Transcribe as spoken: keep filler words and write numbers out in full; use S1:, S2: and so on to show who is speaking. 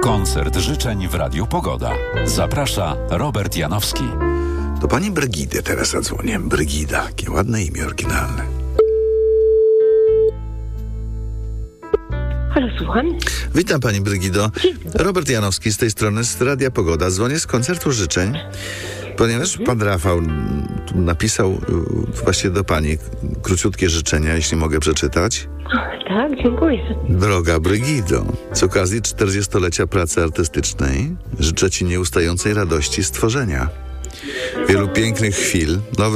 S1: Koncert życzeń w Radiu Pogoda. Zaprasza Robert Janowski.
S2: Do pani Brygidy teraz zadzwonię. Brygida, jakie ładne imię, oryginalne.
S3: Halo, słucham.
S2: Witam pani Brygido. Robert Janowski z tej strony, z Radia Pogoda. Dzwonię z koncertu życzeń, ponieważ pan Rafał napisał właśnie do pani króciutkie życzenia, jeśli mogę przeczytać.
S3: Tak, dziękuję.
S2: Droga Brygido, z okazji czterdziestolecia pracy artystycznej życzę ci nieustającej radości z tworzenia, wielu pięknych chwil, nowych